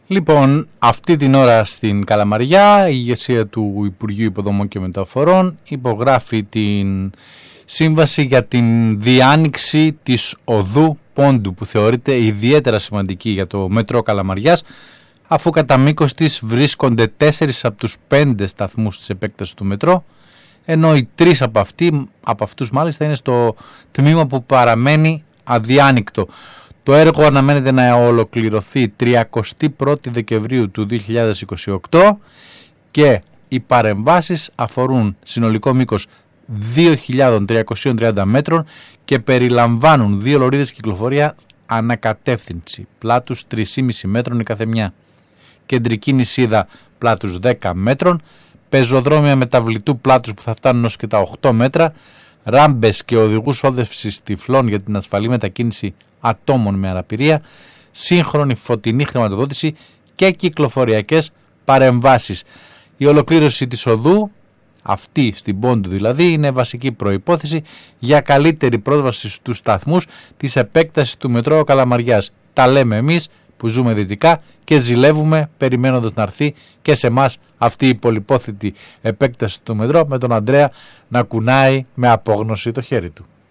Λοιπόν, αυτή την ώρα στην Καλαμαριά η ηγεσία του Υπουργείου Υποδομών και Μεταφορών υπογράφει την σύμβαση για την διάνοιξη της οδού Πόντου, που θεωρείται ιδιαίτερα σημαντική για το μετρό Καλαμαριάς, αφού κατά μήκος της βρίσκονται 4 από τους 5 σταθμούς της επέκτασης του μετρό, ενώ οι 3 από αυτούς μάλιστα είναι στο τμήμα που παραμένει αδιάνυκτο. Το έργο αναμένεται να ολοκληρωθεί 31 Δεκεμβρίου του 2028 και οι παρεμβάσεις αφορούν συνολικό μήκος 2.330 μέτρων και περιλαμβάνουν 2 λωρίδες κυκλοφορία ανακατεύθυνση πλάτους 3,5 μέτρων η καθεμιά, κεντρική νησίδα πλάτους 10 μέτρων, πεζοδρόμια μεταβλητού πλάτους που θα φτάνουν ως και τα 8 μέτρα, ράμπες και οδηγούς όδευσης τυφλών για την ασφαλή μετακίνηση ατόμων με αναπηρία, σύγχρονη φωτεινή χρηματοδότηση και κυκλοφοριακές παρεμβάσεις. Η ολοκλήρωση της οδού, αυτή στην Πόντου δηλαδή, είναι βασική προϋπόθεση για καλύτερη πρόσβαση στους σταθμούς της επέκτασης του μετρό Καλαμαριάς. Τα λέμε εμείς που ζούμε δυτικά και ζηλεύουμε περιμένοντας να έρθει και σε εμάς αυτή η πολυπόθητη επέκταση του μετρό, με τον Ανδρέα να κουνάει με απόγνωση το χέρι του.